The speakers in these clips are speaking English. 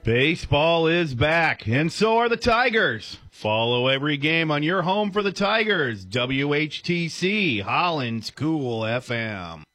Baseball is back, and so are the Tigers. Follow every game on your home for the Tigers. WHTC, Holland's Cool FM.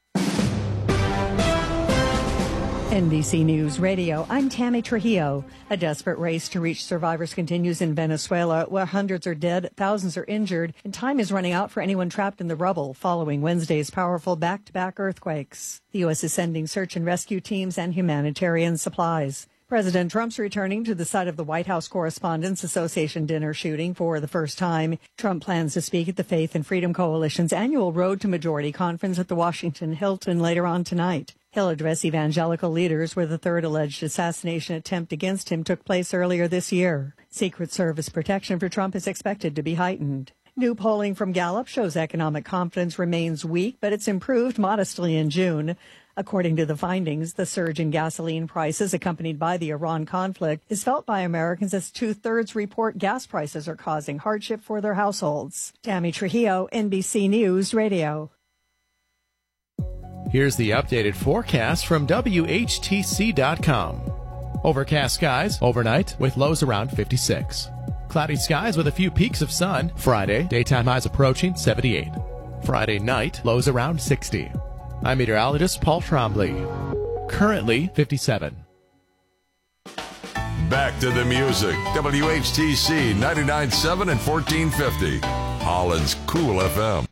NBC News Radio, I'm Tammy Trujillo. A desperate race to reach survivors continues in Venezuela, where hundreds are dead, thousands are injured, and time is running out for anyone trapped in the rubble following Wednesday's powerful back-to-back earthquakes. The U.S. is sending search and rescue teams and humanitarian supplies. President Trump's returning to the site of the White House Correspondents Association dinner shooting for the first time. Trump plans to speak at the Faith and Freedom Coalition's annual Road to Majority conference at the Washington Hilton later on tonight. He'll address evangelical leaders where the third alleged assassination attempt against him took place earlier this year. Secret Service protection for Trump is expected to be heightened. New polling from Gallup shows economic confidence remains weak, but it's improved modestly in June. According to the findings, the surge in gasoline prices accompanied by the Iran conflict is felt by Americans as 2/3 report gas prices are causing hardship for their households. Tammy Trujillo, NBC News Radio. Here's the updated forecast from WHTC.com. Overcast skies overnight with lows around 56. Cloudy skies with a few peaks of sun. Friday, daytime highs approaching 78. Friday night, lows around 60. I'm meteorologist Paul Trombley. Currently 57. Back to the music. WHTC 99.7 and 1450. Holland's Cool FM.